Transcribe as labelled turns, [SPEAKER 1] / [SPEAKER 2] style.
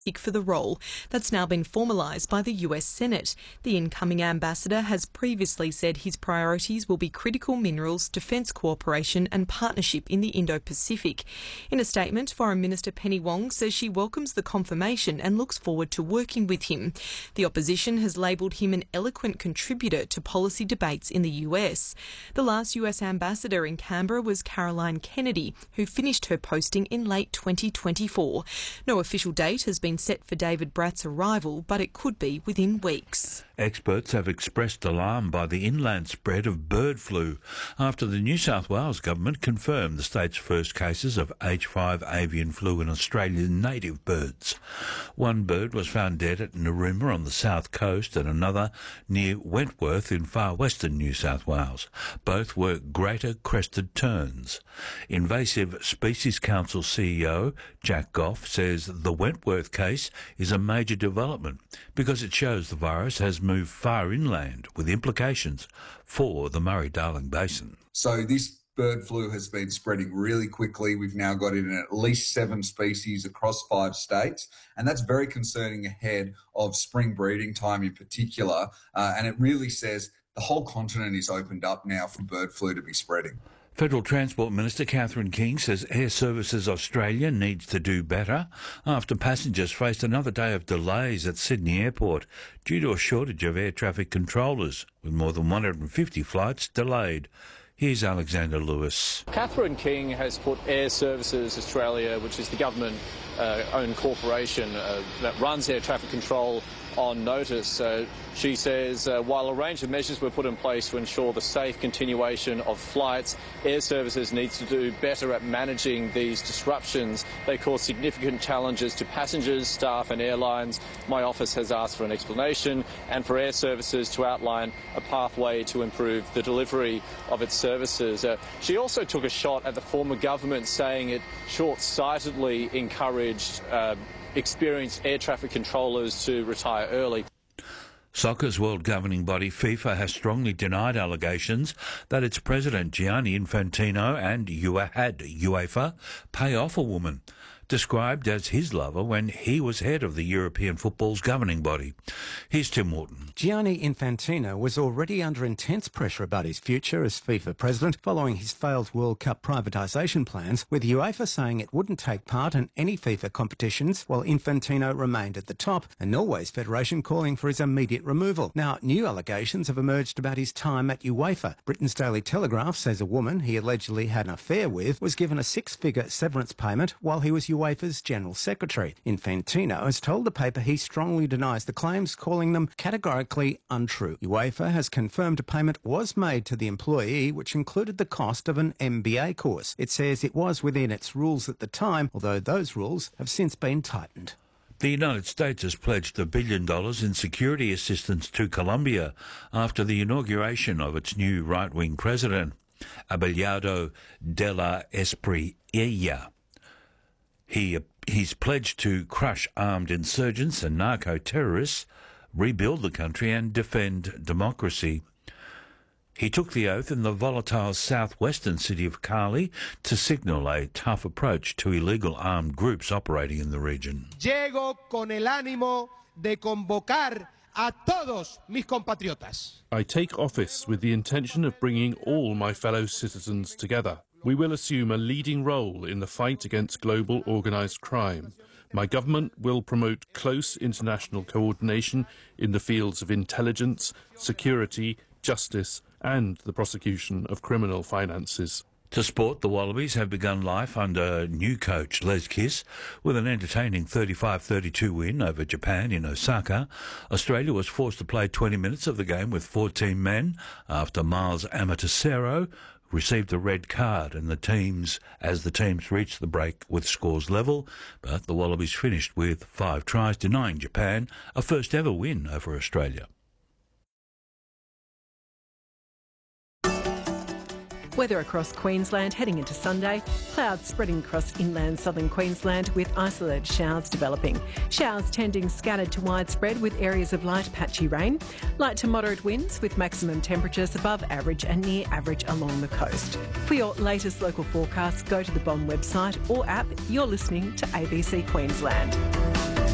[SPEAKER 1] for the role. That's now been formalised by the US Senate. The incoming ambassador has previously said his priorities will be critical minerals, defence cooperation and partnership in the Indo-Pacific. In a statement, Foreign Minister Penny Wong says she welcomes the confirmation and looks forward to working with him. The opposition has labelled him an eloquent contributor to policy debates in the US. The last US ambassador in Canberra was Caroline Kennedy, who finished her posting in late 2024. No official date has been set for David Bratt's arrival, but it could be within weeks.
[SPEAKER 2] Experts have expressed alarm by the inland spread of bird flu after the New South Wales government confirmed the state's first cases of H5 avian flu in Australian native birds. One bird was found dead at Narooma on the south coast and another near Wentworth in far western New South Wales. Both were greater crested terns. Invasive Species Council CEO Jack Goff says the Wentworth case is a major development because it shows the virus has moved far inland with implications for the Murray-Darling Basin.
[SPEAKER 3] So this bird flu has been spreading really quickly. We've now got it in at least 7 species across 5 states, and that's very concerning ahead of spring breeding time in particular, and it really says the whole continent is opened up now for bird flu to be spreading.
[SPEAKER 2] Federal Transport Minister Catherine King says Air Services Australia needs to do better after passengers faced another day of delays at Sydney Airport due to a shortage of air traffic controllers, with more than 150 flights delayed. Here's Alexander Lewis.
[SPEAKER 4] Catherine King has put Air Services Australia, which is the government-owned corporation that runs air traffic control, on notice. She says while a range of measures were put in place to ensure the safe continuation of flights, Air Services needs to do better at managing these disruptions. They cause significant challenges to passengers, staff and airlines. My office has asked for an explanation and for Air Services to outline a pathway to improve the delivery of its services. She also took a shot at the former government, saying it short-sightedly encouraged experienced air traffic controllers to retire early.
[SPEAKER 2] Soccer's world governing body FIFA has strongly denied allegations that its president Gianni Infantino and UEFA pay off a woman described as his lover when he was head of the European football's governing body. Here's Tim Wharton.
[SPEAKER 5] Gianni Infantino was already under intense pressure about his future as FIFA president following his failed World Cup privatisation plans, with UEFA saying it wouldn't take part in any FIFA competitions while Infantino remained at the top, and Norway's federation calling for his immediate removal. Now, new allegations have emerged about his time at UEFA. Britain's Daily Telegraph says a woman he allegedly had an affair with was given a 6-figure severance payment while he was UEFA's General Secretary. Infantino has told the paper he strongly denies the claims, calling them categorically untrue. UEFA has confirmed a payment was made to the employee, which included the cost of an MBA course. It says it was within its rules at the time, although those rules have since been tightened.
[SPEAKER 2] The United States has pledged $1 billion in security assistance to Colombia after the inauguration of its new right-wing president, Abelardo de la Espriella. He's pledged to crush armed insurgents and narco-terrorists, rebuild the country and defend democracy. He took the oath in the volatile southwestern city of Cali to signal a tough approach to illegal armed groups operating in the region.
[SPEAKER 6] Llego con el ánimo de convocar a todos mis compatriotas.
[SPEAKER 7] I take office with the intention of bringing all my fellow citizens together. We will assume a leading role in the fight against global organised crime. My government will promote close international coordination in the fields of intelligence, security, justice and the prosecution of criminal finances.
[SPEAKER 2] To sport, the Wallabies have begun life under new coach Les Kiss with an entertaining 35-32 win over Japan in Osaka. Australia was forced to play 20 minutes of the game with 14 men after Miles Amatosero received a red card and the teams reached the break with scores level, but the Wallabies finished with 5 tries, denying Japan a first ever win over Australia.
[SPEAKER 8] Weather across Queensland heading into Sunday. Clouds spreading across inland southern Queensland with isolated showers developing. Showers tending scattered to widespread with areas of light patchy rain. Light to moderate winds with maximum temperatures above average and near average along the coast. For your latest local forecasts, go to the BOM website or app. You're listening to ABC Queensland.